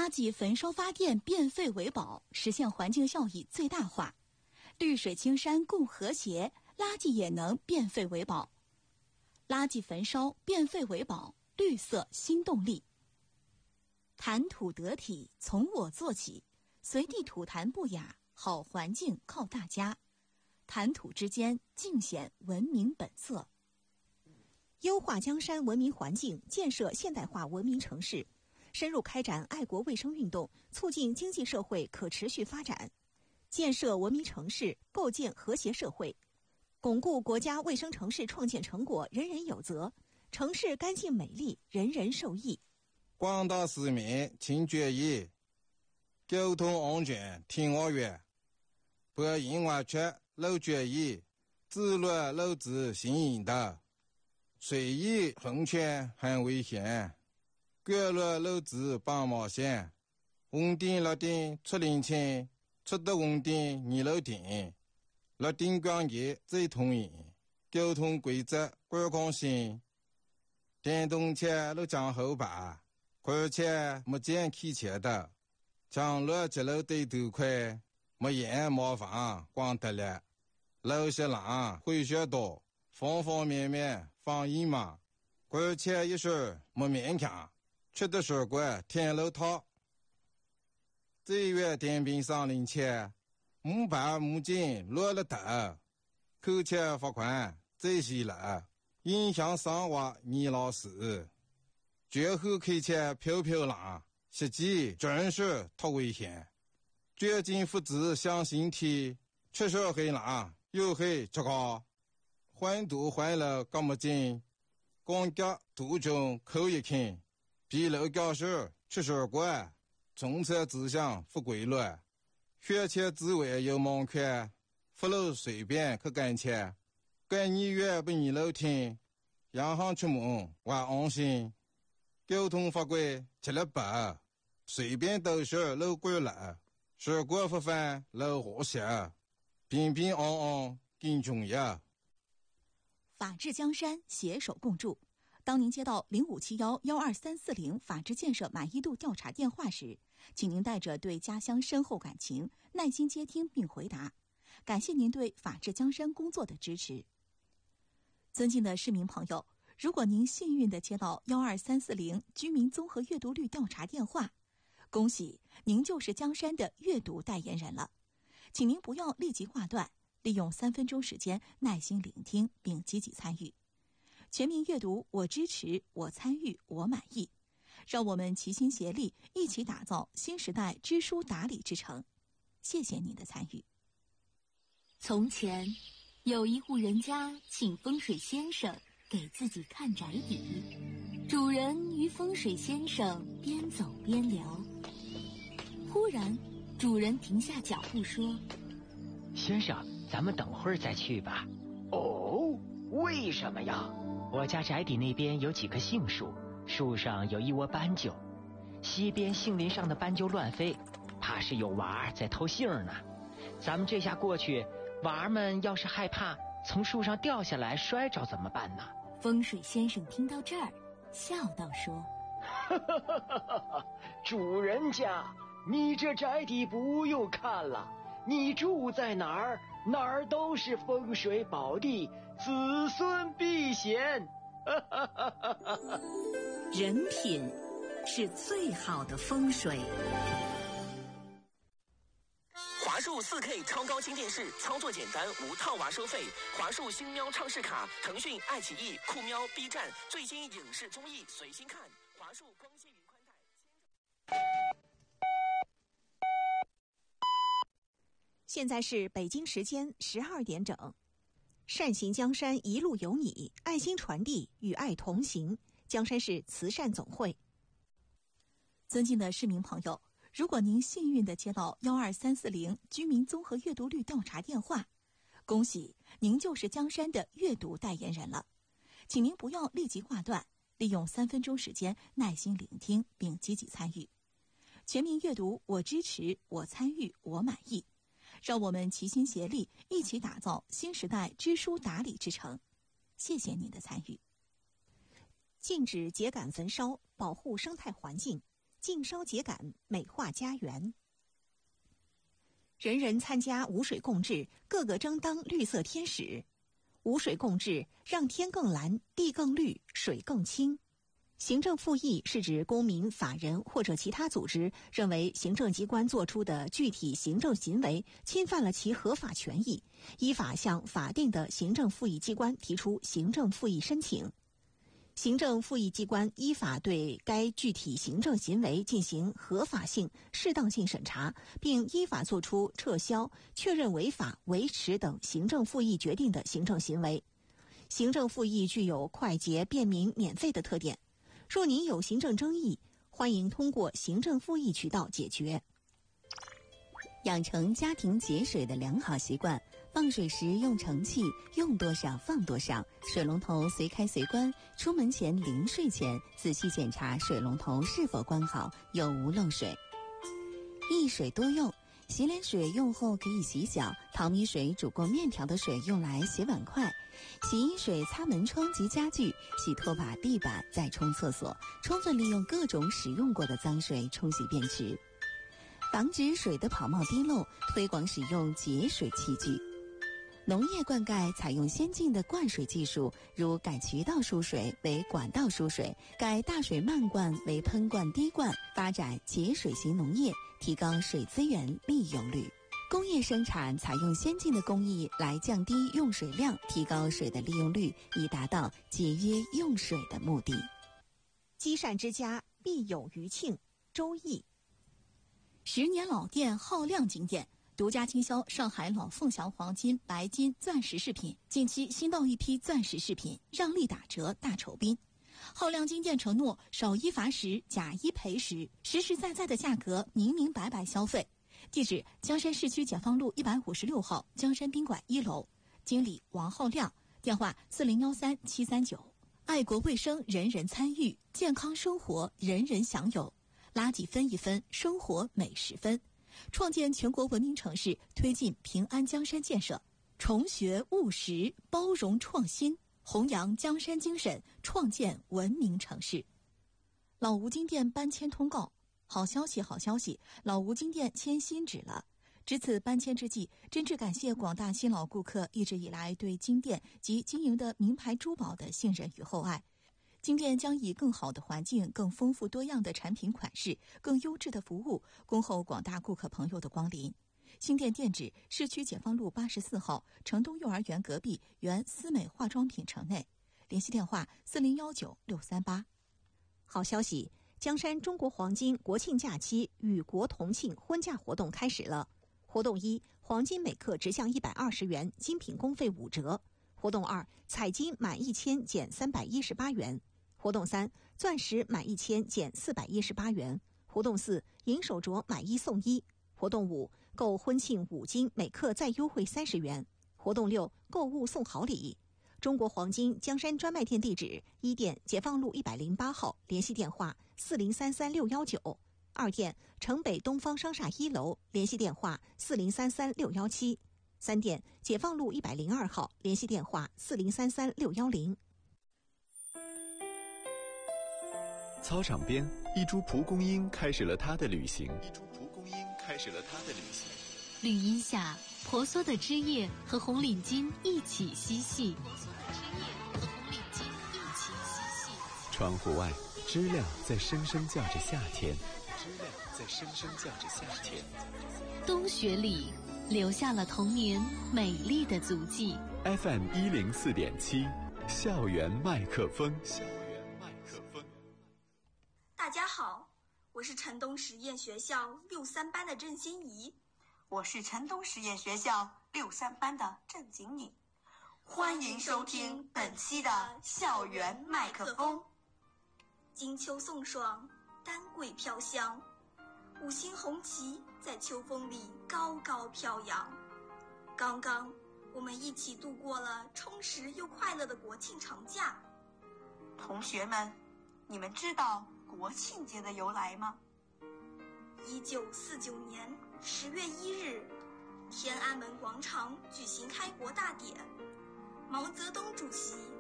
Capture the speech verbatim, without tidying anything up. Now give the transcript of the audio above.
垃圾焚烧发电，变废为宝，实现环境效益最大化。绿水青山共和谐，垃圾也能变废为宝。垃圾焚烧，变废为宝，绿色新动力。谈吐得体，从我做起，随地吐痰不雅，好环境靠大家。谈吐之间，尽显文明本色。 优化江山文明环境，建设现代化文明城市，深入开展爱国卫生运动，促进经济社会可持续发展，建设文明城市，构建和谐社会，巩固国家卫生城市创建成果人人有责，城市干净美丽，人人受益。 广大市民请注意，交通安全听我话，不因为缺漏决议，自乱漏子行引导，随意横权很危险，各乱漏子绑毛线，稳定落定出零钱，出得稳定你漏定，落定关节最通营，交通规则管控性，电动车路将后排。而且没见开车的，将路接路对头快，没烟没房光得了，路些浪会学多，方方面面防疫嘛。而且一时没勉强，吃的水果天路套。这月电瓶上零钱，木板木筋落了头，扣钱罚款这些了，影响生活你老师。绝后开车飘飘浪，实际真是太危险。绝境父子向心体，确实很浪，又很糟糕。环堵环了干么紧，公交途中扣一看，比路教室确实怪，政策指向不规律，学前之外有门槛，不路随便去干切，干你越不你路听，洋行出门我安心。交通法规吃了白，随便都是路过了，事故不犯路和谐，平平安安更重要。 法治江山，携手共筑。当您接到零五七幺幺二三四零法治建设满意度调查电话时，请您带着对家乡深厚感情，耐心接听并回答。感谢您对法治江山工作的支持。尊敬的市民朋友，如果您幸运地接到幺二三四零居民综合阅读率调查电话，恭喜您就是江山的阅读代言人了。请您不要立即挂断，利用三分钟时间耐心聆听并积极参与。全民阅读，我支持，我参与，我满意。让我们齐心协力，一起打造新时代知书达理之城。谢谢您的参与。 从前，有一户人家请风水先生给自己看宅邸，主人与风水先生边走边聊。忽然，主人停下脚步说：“ 先生，咱们等会儿再去吧。”“ 哦，为什么呀？”“ 我家宅邸那边有几棵杏树，树上有一窝斑鸠，西边杏林上的斑鸠乱飞，怕是有娃儿在偷杏呢。咱们这下过去，娃儿们要是害怕从树上掉下来摔着怎么办呢？” 风水先生听到这儿，笑道说：“ 哈哈哈哈哈！主人家，你这宅邸不用看了，你住在哪儿，哪儿都是风水宝地，子孙避险。”哈哈哈哈哈！ 人品是最好的风水。 华数 四 K 超高清电视，操作简单，无套娃收费。华数星喵畅视卡，腾讯、爱奇艺、酷喵、B 站最新影视综艺随心看。华数光纤云宽带。 现在是北京时间十二点整。善行江山一路有你，爱心传递，与爱同行。江山市慈善总会。 尊敬的市民朋友，如果您幸运地接到幺二三四零居民综合阅读率调查电话，恭喜您就是江山的阅读代言人了。请您不要立即挂断，利用三分钟时间耐心聆听并积极参与。全民阅读，我支持，我参与，我满意。让我们齐心协力，一起打造新时代知书达理之城。谢谢您的参与。 禁止秸秆焚烧，保护生态环境。 净烧秸秆，美化家园。人人参加五水共治，个个争当绿色天使。五水共治，让天更蓝，地更绿，水更清。行政复议是指公民、法人或者其他组织认为行政机关作出的具体行政行为侵犯了其合法权益，依法向法定的行政复议机关提出行政复议申请。行政复议机关依法对该具体行政行为进行合法性、适当性审查，并依法作出撤销、确认违法、维持等行政复议决定的行政行为。行政复议具有快捷、便民、免费的特点。若您有行政争议，欢迎通过行政复议渠道解决。 养成家庭节水的良好习惯，放水时用盛器，用多少放多少，水龙头随开随关，出门前临睡前仔细检查水龙头是否关好，有无漏水。一水多用，洗脸水用后可以洗脚，淘米水煮过面条的水用来洗碗筷，洗衣水擦门窗及家具，洗拖把、地板，再冲厕所，充分利用各种使用过的脏水冲洗便池。防止水的跑冒滴漏，推广使用节水器具。农业灌溉采用先进的灌水技术，如改渠道输水为管道输水，改大水漫灌为喷灌滴灌，发展节水型农业，提高水资源利用率。工业生产采用先进的工艺来降低用水量，提高水的利用率，以达到节约用水的目的。 积善之家必有余庆，周易。 十年老店浩亮金店独家经销上海老凤祥黄金、白金、钻石饰品，近期新到一批钻石饰品，让利打折大酬宾。浩亮金店承诺少一罚十，假一赔十，实实在在的价格，明明白白消费。地址：江山市区解放路一百五十六号江山宾馆一楼，经理王浩亮，电话四零幺三七三九。爱国卫生，人人参与；健康生活，人人享有。垃圾分一分，生活每十分。创建全国文明城市，推进平安江山建设，重学务实，包容创新，弘扬江山精神，创建文明城市。老吴金店搬迁通告，好消息，好消息！老吴金店迁新址了。值此搬迁之际，真挚感谢广大新老顾客一直以来对金店及经营的名牌珠宝的信任与厚爱。金店将以更好的环境、更丰富多样的产品款式、更优质的服务，恭候广大顾客朋友的光临。新店店址：市区解放路八十四号城东幼儿园隔壁原思美化妆品城内。联系电话：四零幺九六三八。 好消息！江山中国黄金国庆假期与国同庆婚嫁活动开始了。活动一：黄金每克直降一百二十元，精品工费五折。活动二：彩金满一千减三百一十八元。活动三：钻石满一千减四百一十八元。活动四：银手镯买一送一。活动五：购婚庆五金每克再优惠三十元。活动六：购物送好礼。中国黄金江山专卖店地址：一店解放路一百零八号，联系电话四零三三六幺九；二店城北东方商厦一楼，联系电话四零三三六幺七；三店解放路一百零二号，联系电话四零三三六幺零。 操场边，一株蒲公英开始了它的旅行。一株蒲公英开始了它的旅行。 绿荫下，婆娑的枝叶和红领巾一起嬉戏。婆娑的枝叶和红领巾一起嬉戏。 窗户外，知了在声声叫着夏天。知了在声声叫着夏天。 冬雪里，留下了童年美丽的足迹。 F M 一零四点七，校园麦克风。校园麦克风。 大家好，我是城东实验学校六三班的郑欣怡。 我是城东实验学校六三班的郑景颖，欢迎收听本期的校园麦克风。 金秋送爽，丹桂飘香，五星红旗在秋风里高高飘扬。刚刚我们一起度过了充实又快乐的国庆长假。 同学们，你们知道国庆节的由来吗？ 一九四九年十月一日，天安门广场举行开国大典，毛泽东主席